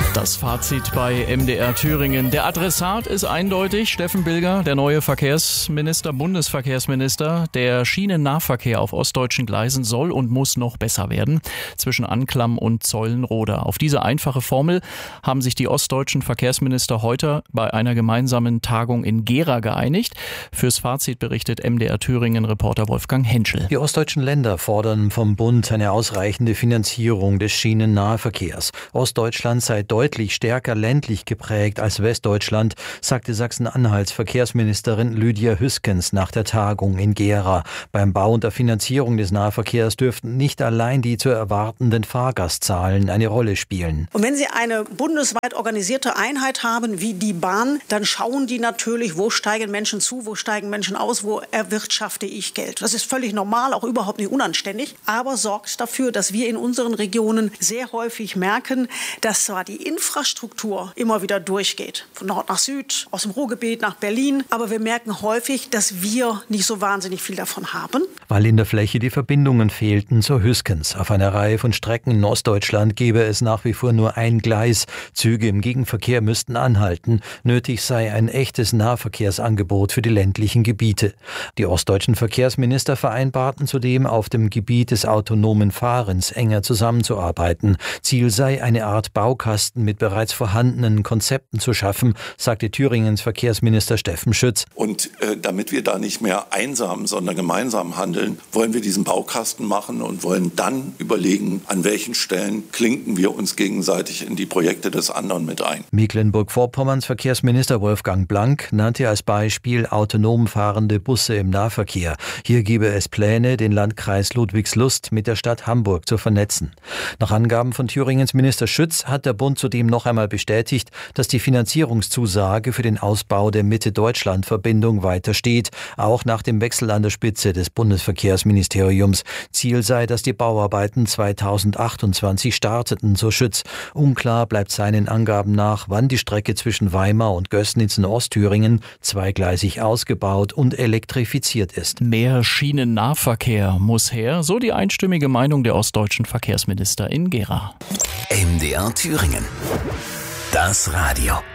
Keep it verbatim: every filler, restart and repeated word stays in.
Das Fazit bei M D R Thüringen. Der Adressat ist eindeutig. Steffen Bilger, der neue Verkehrsminister, Bundesverkehrsminister. Der Schienennahverkehr auf ostdeutschen Gleisen soll und muss noch besser werden. Zwischen Anklam und Zeulenroda. Auf diese einfache Formel haben sich die ostdeutschen Verkehrsminister heute bei einer gemeinsamen Tagung in Gera geeinigt. Fürs Fazit berichtet M D R Thüringen-Reporter Wolfgang Henschel. Die ostdeutschen Länder fordern vom Bund eine ausreichende Finanzierung des Schienennahverkehrs. Ostdeutschland sei deutlich stärker ländlich geprägt als Westdeutschland, sagte Sachsen-Anhalts Verkehrsministerin Lydia Hüskens nach der Tagung in Gera. Beim Bau und der Finanzierung des Nahverkehrs dürften nicht allein die zu erwartenden Fahrgastzahlen eine Rolle spielen. Und wenn Sie eine bundesweit organisierte Einheit haben wie die Bahn, dann schauen die natürlich, wo steigen Menschen zu, wo steigen Menschen aus, wo erwirtschafte ich Geld. Das ist völlig normal, auch überhaupt nicht unanständig, aber sorgt dafür, dass wir in unseren Regionen sehr häufig merken, dass zwar die Infrastruktur immer wieder durchgeht, von Nord nach Süd, aus dem Ruhrgebiet nach Berlin, aber wir merken häufig, dass wir nicht so wahnsinnig viel davon haben. Weil in der Fläche die Verbindungen fehlten, so Hüskens. Auf einer Reihe von Strecken in Ostdeutschland gäbe es nach wie vor nur ein Gleis. Züge im Gegenverkehr müssten anhalten. Nötig sei ein echtes Nahverkehrsangebot für die ländlichen Gebiete. Die ostdeutschen Verkehrsminister vereinbarten zudem, auf dem Gebiet des autonomen Fahrens enger zusammenzuarbeiten. Ziel sei, eine Art Baukasten mit bereits vorhandenen Konzepten zu schaffen, sagte Thüringens Verkehrsminister Steffen Schütz. Und äh, damit wir da nicht mehr einsam, sondern gemeinsam handeln, wollen wir diesen Baukasten machen und wollen dann überlegen, an welchen Stellen klinken wir uns gegenseitig in die Projekte des anderen mit ein. Mecklenburg-Vorpommerns Verkehrsminister Wolfgang Blank nannte als Beispiel autonom fahrende Busse im Nahverkehr. Hier gebe es Pläne, den Landkreis Ludwigslust mit der Stadt Hamburg zu vernetzen. Nach Angaben von Thüringens Minister Schütz hat der Bund zudem noch einmal bestätigt, dass die Finanzierungszusage für den Ausbau der Mitte-Deutschland-Verbindung weiter steht, auch nach dem Wechsel an der Spitze des Bundesverkehrsministeriums. Ziel sei, dass die Bauarbeiten zweitausendachtundzwanzig starteten, so Schütz. Unklar bleibt seinen Angaben nach, wann die Strecke zwischen Weimar und Gößnitz in Ostthüringen zweigleisig ausgebaut und elektrifiziert ist. Mehr Schienennahverkehr muss her, so die einstimmige Meinung der ostdeutschen Verkehrsminister in Gera. M D R Thüringen. Das Radio.